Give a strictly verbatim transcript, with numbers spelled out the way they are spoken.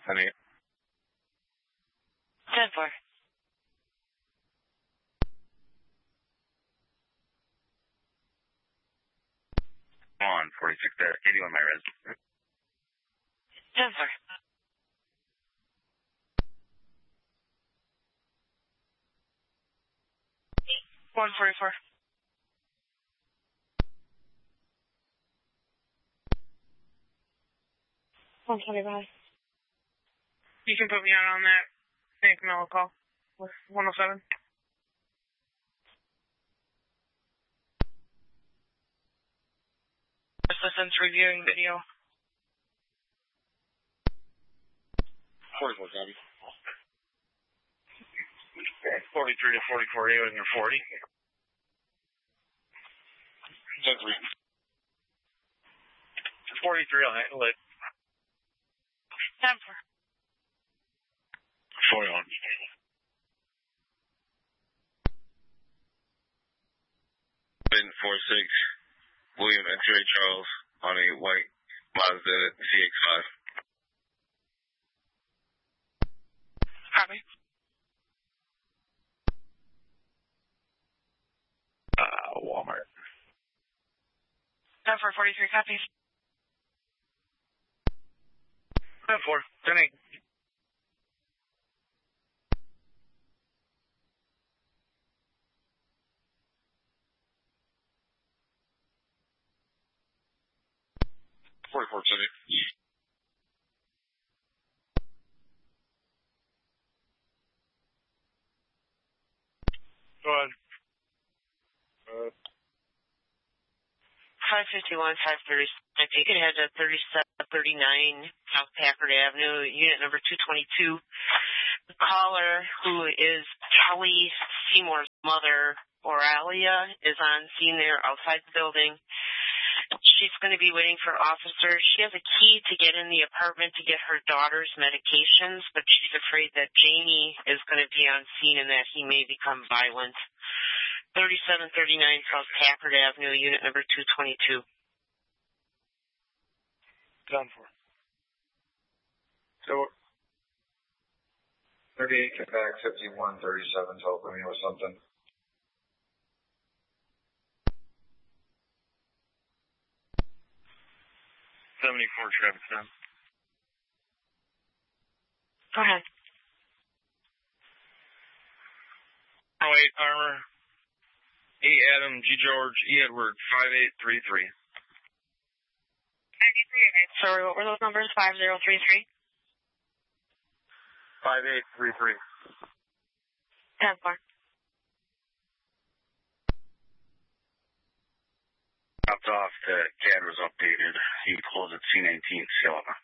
Honey. ten four. On forty-six there. eighty-one my res. ten four. one forty-four. one twenty-five. You can put me out on that Saint Camilla call with one oh seven. Assistance reviewing video. forty-four, copy. forty-three to forty-four, eight on your forty. ten three. forty-three, I'll handle it. ten four. forty on. four six. William and J. Charles on a white Mazda C X five. Copy. Uh, Walmart. ten four forty-three, copy. ten four, ten eight. forty-four, ten eight. Go ahead. Uh, five fifty-one, five thirty. I think it had a thirty-seven thirty-nine South Packard Avenue, unit number two twenty-two. The caller, who is Kelly Seymour's mother, Oralia, is on scene there outside the building. She's going to be waiting for officers. She has a key to get in the apartment to get her daughter's medications, but she's afraid that Jamie is going to be on scene and that he may become violent. thirty-seven thirty-nine South Packard Avenue, unit number two twenty-two. Done for. So, thirty-eight Quebec, fifty-one thirty-seven, help me with something. seventy-four traffic stop. Go ahead. oh eight Armor. E Adam, G George, E Edward, five eight three three. Sorry, what were those numbers? five zero three three? five eight three three. ten four. Dropped off, the C A D was updated. He closed at C nineteen, Silva.